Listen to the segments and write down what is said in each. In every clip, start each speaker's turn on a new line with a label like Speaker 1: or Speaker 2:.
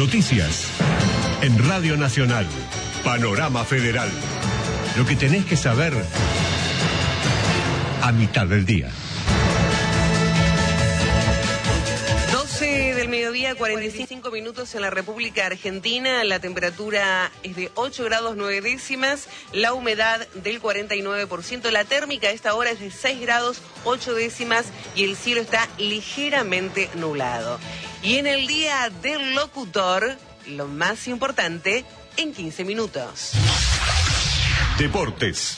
Speaker 1: Noticias en Radio Nacional. Panorama Federal. Lo que tenés que saber a mitad del día.
Speaker 2: 12 del mediodía, 45 minutos en la República Argentina. La temperatura es de 8 grados 9 décimas, la humedad del 49%, la térmica a esta hora es de 6 grados 8 décimas y el cielo está ligeramente nublado. Y en el día del locutor, lo más importante en 15 minutos.
Speaker 1: Deportes.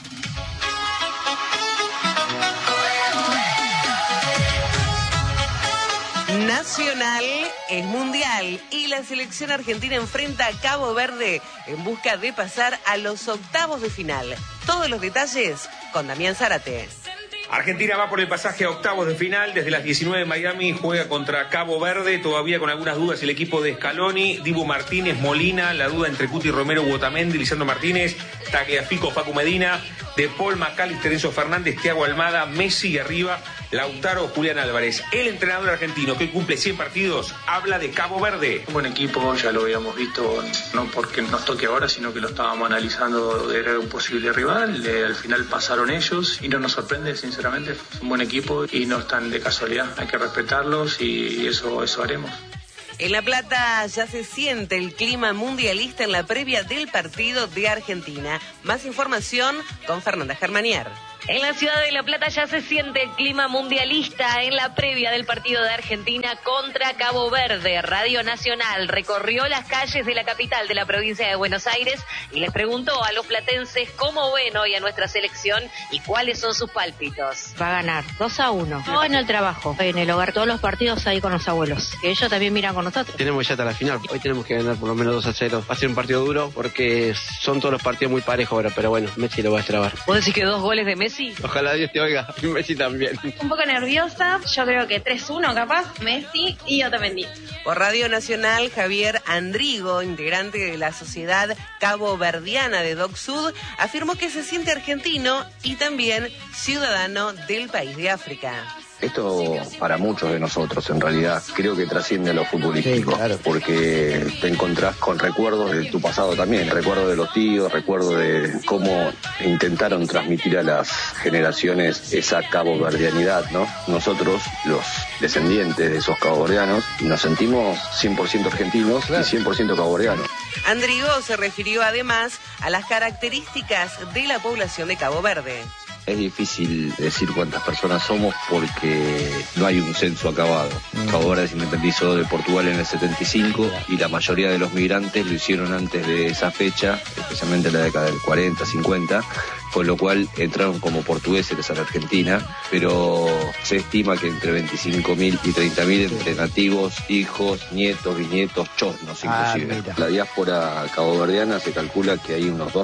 Speaker 2: Nacional es mundial y la selección argentina enfrenta a Cabo Verde en busca de pasar a los octavos de final. Todos los detalles con Damián Zárate.
Speaker 3: Argentina va por el pasaje a octavos de final. Desde las 19 de Miami juega contra Cabo Verde. Todavía con algunas dudas el equipo de Scaloni, Dibu Martínez, Molina. La duda entre Cuti Romero, Otamendi, Lisandro Martínez, Tagliafico, Facu Medina, De Paul, McAllister, Enzo Fernández, Thiago Almada, Messi y arriba Lautaro, Julián Álvarez. El entrenador argentino que cumple 100 partidos habla de Cabo Verde.
Speaker 4: Un buen equipo, ya lo habíamos visto, no porque nos toque ahora, sino que lo estábamos analizando, era un posible rival. Al final pasaron ellos y no nos sorprende, sinceramente. Es un buen equipo y no están de casualidad. Hay que respetarlos y eso haremos.
Speaker 2: En La Plata ya se siente el clima mundialista en la previa del partido de Argentina. Más información con Fernanda Germanier.
Speaker 5: En la ciudad de La Plata ya se siente el clima mundialista en la previa del partido de Argentina contra Cabo Verde. Radio Nacional recorrió las calles de la capital de la provincia de Buenos Aires y les preguntó a los platenses cómo ven hoy a nuestra selección y cuáles son sus pálpitos.
Speaker 6: Va a ganar 2-1. No en el trabajo, en el hogar, todos los partidos ahí con los abuelos, que ellos también miran con nosotros.
Speaker 7: Tenemos ya hasta la final, hoy tenemos que ganar por lo menos 2-0. Va a ser un partido duro porque son todos los partidos muy parejos ahora, pero bueno, Messi lo va a extrabar.
Speaker 5: ¿Vos decís que 2 goles de Messi?
Speaker 7: Ojalá Dios te oiga, y Messi también.
Speaker 8: Un poco nerviosa, yo creo que 3-1 capaz, Messi y Otamendi.
Speaker 2: Por Radio Nacional, Javier Andrigo, integrante de la Sociedad Cabo Verdiana de Doc Sud, afirmó que se siente argentino y también ciudadano del país de África.
Speaker 9: Esto para muchos de nosotros en realidad creo que trasciende a lo futbolístico, sí, claro, porque te encontrás con recuerdos de tu pasado también, recuerdos de los tíos, recuerdos de cómo intentaron transmitir a las generaciones esa caboverdianidad, ¿no? Nosotros, los descendientes de esos caboverdianos, nos sentimos 100% argentinos, claro, y 100% caboverdianos.
Speaker 2: Andrigo se refirió además a las características de la población de Cabo Verde.
Speaker 9: Es difícil decir cuántas personas somos porque no hay un censo acabado. Cabo Verde se independizó de Portugal en el 75 y la mayoría de los migrantes lo hicieron antes de esa fecha, especialmente en la década del 40, 50, con lo cual entraron como portugueses a la Argentina, pero se estima que entre 25.000 y 30.000 entre nativos, hijos, nietos, bisnietos, chosnos inclusive. La diáspora caboverdiana se calcula que hay unos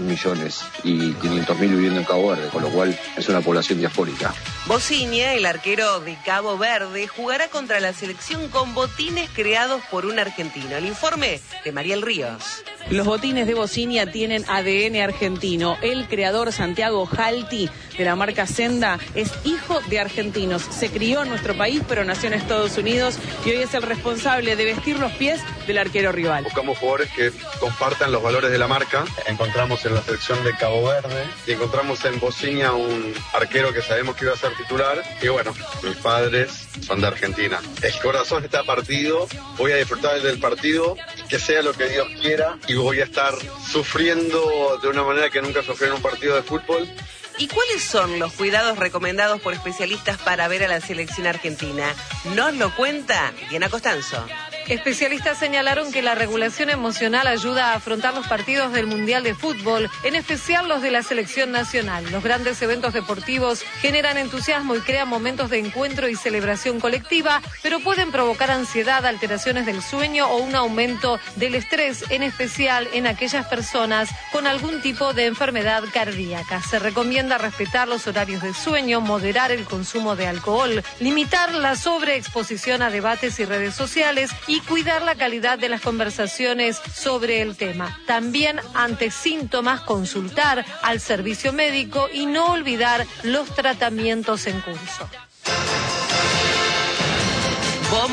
Speaker 9: 2.500.000 viviendo en Cabo Verde, con lo cual es una población diaspórica.
Speaker 2: Bociña, el arquero de Cabo Verde, jugará contra la selección con botines creados por un argentino. El informe de Mariel Ríos.
Speaker 10: Los botines de Bociña tienen ADN argentino. El creador Santiago Jalti, de la marca Senda, es hijo de argentinos. Se crió en nuestro país, pero nació en Estados Unidos y hoy es el responsable de vestir los pies del arquero rival.
Speaker 11: Buscamos jugadores que compartan los valores de la marca. Encontramos en la selección de Cabo Verde y encontramos en Bociña un arquero que sabemos que iba a ser titular. Y bueno, mis padres son de Argentina. El corazón está partido. Voy a disfrutar del partido, que sea lo que Dios quiera, y voy a estar sufriendo de una manera que nunca sufrí en un partido de fútbol.
Speaker 2: ¿Y cuáles son los cuidados recomendados por especialistas para ver a la selección argentina? Nos lo cuenta Diana Costanzo.
Speaker 12: Especialistas señalaron que la regulación emocional ayuda a afrontar los partidos del Mundial de Fútbol, en especial los de la selección nacional. Los grandes eventos deportivos generan entusiasmo y crean momentos de encuentro y celebración colectiva, pero pueden provocar ansiedad, alteraciones del sueño o un aumento del estrés, en especial en aquellas personas con algún tipo de enfermedad cardíaca. Se recomienda respetar los horarios de sueño, moderar el consumo de alcohol, limitar la sobreexposición a debates y redes sociales y cuidar la calidad de las conversaciones sobre el tema. También, ante síntomas, consultar al servicio médico y no olvidar los tratamientos en curso.
Speaker 2: Bomba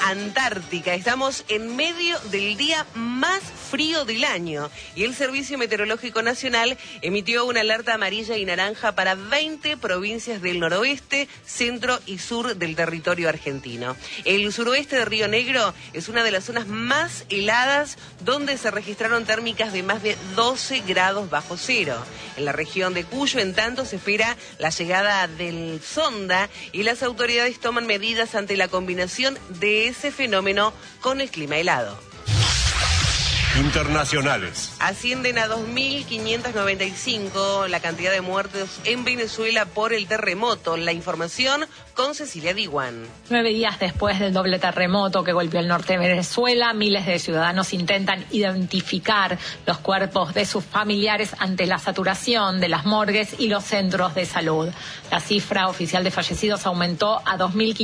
Speaker 2: Antártica. Estamos en medio del día más frío del año y el Servicio Meteorológico Nacional emitió una alerta amarilla y naranja para 20 provincias del noroeste, centro y sur del territorio argentino. El suroeste de Río Negro es una de las zonas más heladas donde se registraron térmicas de más de 12 grados bajo cero. En la región de Cuyo, en tanto, se espera la llegada del sonda y las autoridades toman medidas ante la combinación de ese fenómeno con el clima helado.
Speaker 1: Internacionales.
Speaker 2: Ascienden a 2.595 la cantidad de muertos en Venezuela por el terremoto. La información con Cecilia Diwan.
Speaker 13: 9 días después del doble terremoto que golpeó el norte de Venezuela, miles de ciudadanos intentan identificar los cuerpos de sus familiares ante la saturación de las morgues y los centros de salud. La cifra oficial de fallecidos aumentó a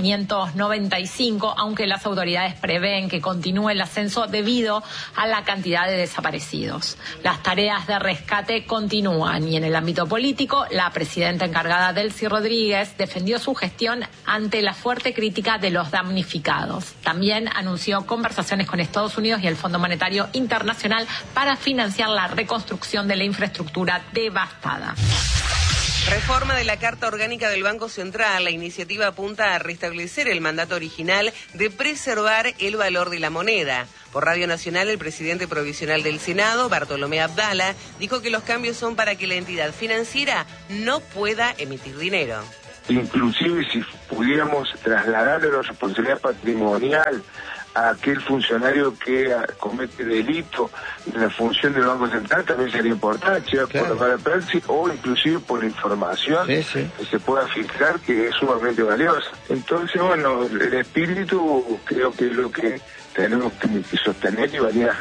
Speaker 13: 2.595, aunque las autoridades prevén que continúe el ascenso debido a la cantidad de desaparecidos. Las tareas de rescate continúan y en el ámbito político, la presidenta encargada, Delcy Rodríguez, defendió su gestión ante la fuerte crítica de los damnificados. También anunció conversaciones con Estados Unidos y el Fondo Monetario Internacional para financiar la reconstrucción de la infraestructura devastada.
Speaker 2: Reforma de la Carta Orgánica del Banco Central. La iniciativa apunta a restablecer el mandato original de preservar el valor de la moneda. Por Radio Nacional, el presidente provisional del Senado, Bartolomé Abdala, dijo que los cambios son para que la entidad financiera no pueda emitir dinero.
Speaker 14: Inclusive si pudiéramos trasladarle la responsabilidad patrimonial a aquel funcionario que comete delito en la función del Banco Central, también sería importante, claro, por la praxis o inclusive por la información que se pueda filtrar, que es sumamente valiosa. Entonces, bueno, el espíritu creo que es lo que tenemos que sostener y validar.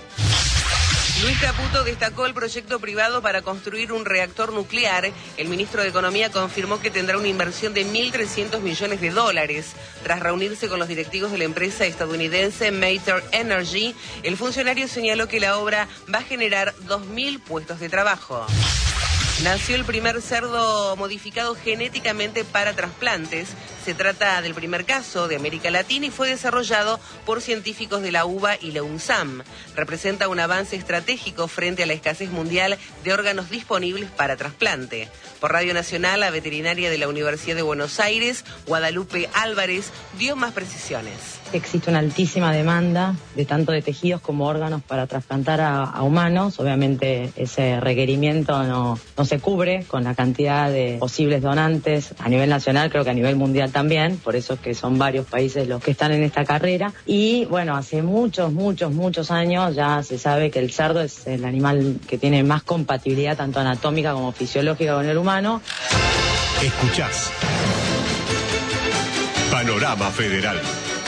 Speaker 2: Luis Caputo destacó el proyecto privado para construir un reactor nuclear. El ministro de Economía confirmó que tendrá una inversión de $1.300 millones. Tras reunirse con los directivos de la empresa estadounidense Mater Energy, el funcionario señaló que la obra va a generar 2.000 puestos de trabajo. Nació el primer cerdo modificado genéticamente para trasplantes. Se trata del primer caso de América Latina y fue desarrollado por científicos de la UBA y la UNSAM. Representa un avance estratégico frente a la escasez mundial de órganos disponibles para trasplante. Por Radio Nacional, la veterinaria de la Universidad de Buenos Aires, Guadalupe Álvarez, dio más precisiones.
Speaker 15: Existe una altísima demanda de tanto de tejidos como órganos para trasplantar a humanos. Obviamente ese requerimiento no se cubre con la cantidad de posibles donantes a nivel nacional, creo que a nivel mundial también, por eso es que son varios países los que están en esta carrera. Y bueno, hace muchos años ya se sabe que el cerdo es el animal que tiene más compatibilidad tanto anatómica como fisiológica con el humano.
Speaker 1: Escuchás Panorama Federal.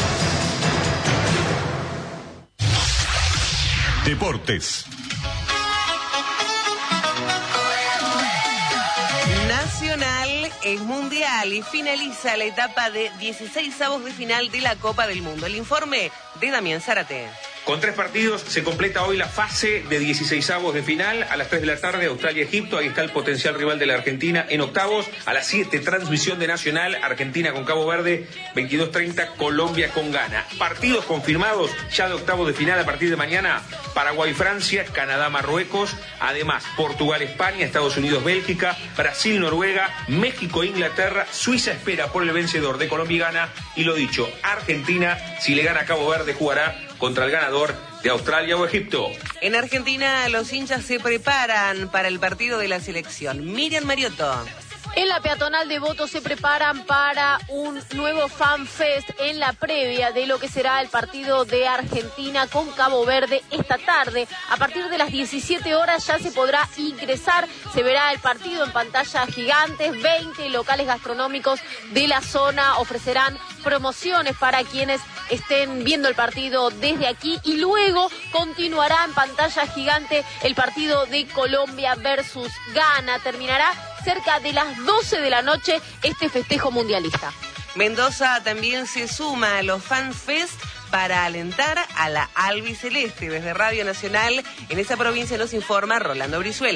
Speaker 1: Deportes.
Speaker 2: Nacional es mundial y finaliza la etapa de 16avos de final de la Copa del Mundo. El informe de Damián Zárate.
Speaker 3: Con 3 partidos se completa hoy la fase de 16avos de final. A las 3 de la tarde, Australia-Egipto. Ahí está el potencial rival de la Argentina en octavos. A las 7, transmisión de Nacional. Argentina con Cabo Verde. 22:30, Colombia con Ghana. Partidos confirmados ya de octavos de final a partir de mañana. Paraguay-Francia, Canadá-Marruecos. Además, Portugal-España, Estados Unidos-Bélgica, Brasil-Noruega, México-Inglaterra. Suiza espera por el vencedor de Colombia y Ghana. Y lo dicho, Argentina, si le gana a Cabo Verde, jugará contra el ganador de Australia o Egipto.
Speaker 2: En Argentina, los hinchas se preparan para el partido de la selección. Miriam Mariotto.
Speaker 16: En la peatonal de Voto se preparan para un nuevo Fan Fest en la previa de lo que será el partido de Argentina con Cabo Verde esta tarde. A partir de las 17 horas ya se podrá ingresar, se verá el partido en pantallas gigantes, 20 locales gastronómicos de la zona ofrecerán promociones para quienes estén viendo el partido desde aquí y luego continuará en pantalla gigante el partido de Colombia versus Ghana. Terminará cerca de las 12 de la noche este festejo mundialista.
Speaker 2: Mendoza también se suma a los Fan Fest para alentar a la albiceleste. Desde Radio Nacional, en esa provincia nos informa Rolando Brizuela.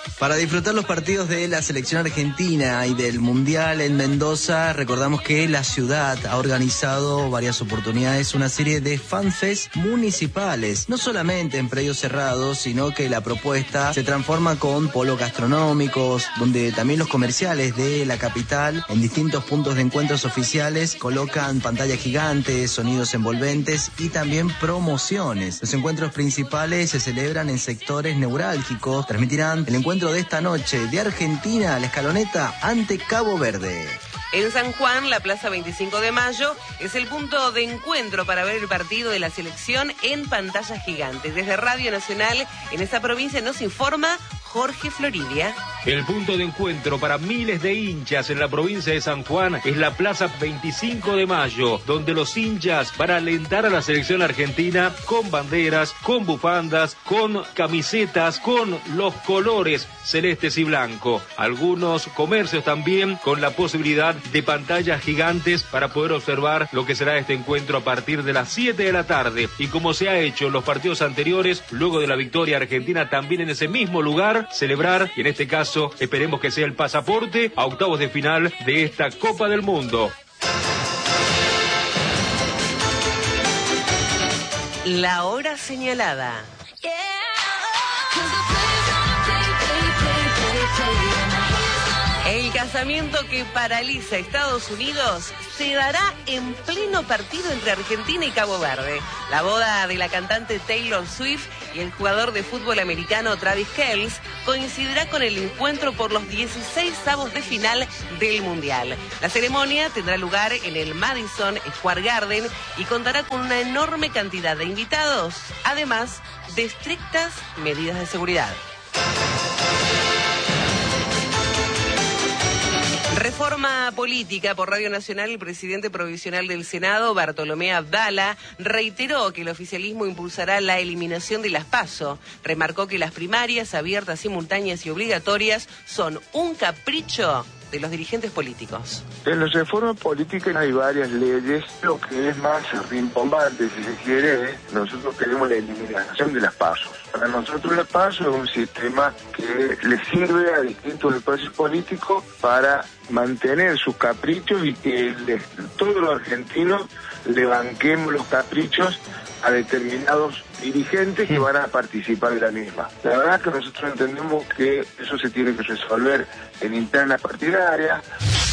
Speaker 17: Para disfrutar los partidos de la selección argentina y del Mundial en Mendoza, recordamos que la ciudad ha organizado varias oportunidades una serie de fanfest municipales, no solamente en predios cerrados, sino que la propuesta se transforma con polos gastronómicos, donde también los comerciales de la capital en distintos puntos de encuentros oficiales colocan pantallas gigantes, sonidos envolventes y también promociones. Los encuentros principales se celebran en sectores neurálgicos, transmitirán el encuentro de esta noche de Argentina a la Escaloneta ante Cabo Verde.
Speaker 2: En San Juan, la Plaza 25 de Mayo es el punto de encuentro para ver el partido de la selección en pantallas gigantes. Desde Radio Nacional en esa provincia nos informa Jorge Floridia.
Speaker 3: El punto de encuentro para miles de hinchas en la provincia de San Juan es la Plaza 25 de Mayo, donde los hinchas van a alentar a la selección argentina con banderas, con bufandas, con camisetas, con los colores celestes y blanco. Algunos comercios también con la posibilidad de pantallas gigantes para poder observar lo que será este encuentro a partir de las 7 de la tarde. Y como se ha hecho en los partidos anteriores, luego de la victoria argentina también en ese mismo lugar, celebrar, y en este caso esperemos que sea el pasaporte a octavos de final de esta Copa del Mundo.
Speaker 2: La hora señalada. El casamiento que paraliza Estados Unidos se dará en pleno partido entre Argentina y Cabo Verde. La boda de la cantante Taylor Swift y el jugador de fútbol americano Travis Kelce coincidirá con el encuentro por los 16avos de final del Mundial. La ceremonia tendrá lugar en el Madison Square Garden y contará con una enorme cantidad de invitados, además de estrictas medidas de seguridad. Reforma política. Por Radio Nacional, el presidente provisional del Senado, Bartolomé Abdala, reiteró que el oficialismo impulsará la eliminación de las PASO. Remarcó que las primarias abiertas, simultáneas y obligatorias son un capricho de los dirigentes políticos.
Speaker 14: En la reforma política hay varias leyes. Lo que es más rimbombante, si se quiere, nosotros queremos la eliminación de las PASO. Para nosotros las PASO es un sistema que le sirve a distintos espacios políticos para mantener sus caprichos y que todos los argentinos le banquemos los caprichos a determinados dirigentes que van a participar de la misma. La verdad es que nosotros entendemos que eso se tiene que resolver en interna partidaria.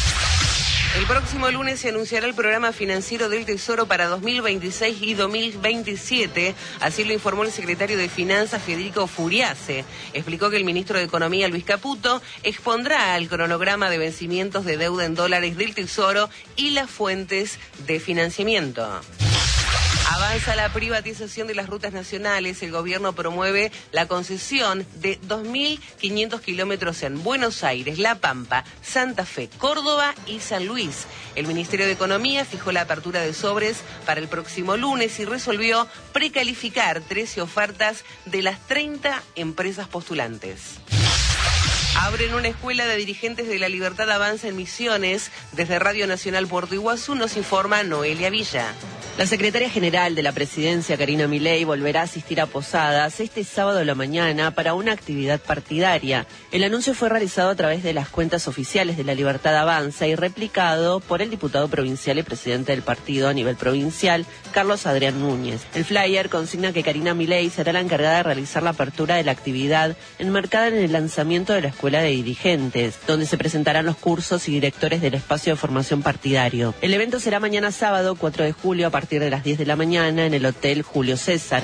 Speaker 2: El próximo lunes se anunciará el programa financiero del Tesoro para 2026 y 2027. Así lo informó el secretario de Finanzas, Federico Furiase. Explicó que el ministro de Economía, Luis Caputo, expondrá el cronograma de vencimientos de deuda en dólares del Tesoro y las fuentes de financiamiento. Avanza la privatización de las rutas nacionales. El gobierno promueve la concesión de 2.500 kilómetros en Buenos Aires, La Pampa, Santa Fe, Córdoba y San Luis. El Ministerio de Economía fijó la apertura de sobres para el próximo lunes y resolvió precalificar 13 ofertas de las 30 empresas postulantes. Abren una escuela de dirigentes de La Libertad Avanza en Misiones. Desde Radio Nacional Puerto Iguazú nos informa Noelia Villa.
Speaker 18: La secretaria general de la presidencia, Karina Milei, volverá a asistir a Posadas este sábado a la mañana para una actividad partidaria. El anuncio fue realizado a través de las cuentas oficiales de La Libertad Avanza y replicado por el diputado provincial y presidente del partido a nivel provincial, Carlos Adrián Núñez. El flyer consigna que Karina Milei será la encargada de realizar la apertura de la actividad enmarcada en el lanzamiento de la escuela de dirigentes, donde se presentarán los cursos y directores del espacio de formación partidario. El evento será mañana sábado, 4 de julio, a partir de las 10 de la mañana en el Hotel Julio César.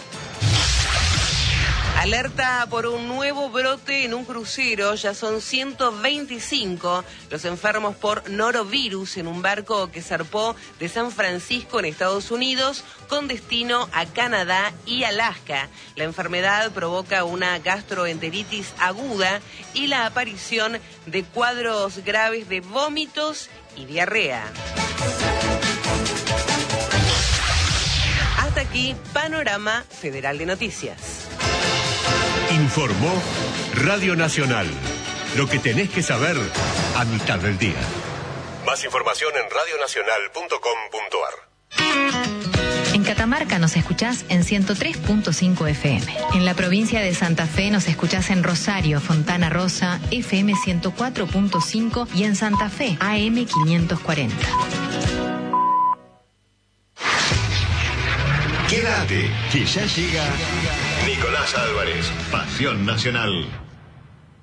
Speaker 2: Alerta por un nuevo brote en un crucero. Ya son 125 los enfermos por norovirus en un barco que zarpó de San Francisco en Estados Unidos con destino a Canadá y Alaska. La enfermedad provoca una gastroenteritis aguda y la aparición de cuadros graves de vómitos y diarrea. Hasta aquí, Panorama Federal de Noticias.
Speaker 1: Informó Radio Nacional. Lo que tenés que saber a mitad del día. Más información en radionacional.com.ar.
Speaker 19: Catamarca nos escuchás en 103.5 FM. En la provincia de Santa Fe nos escuchás en Rosario, Fontana Rosa, FM 104.5 y en Santa Fe, AM 540.
Speaker 1: Quédate, que ya llega Nicolás Álvarez, Pasión Nacional.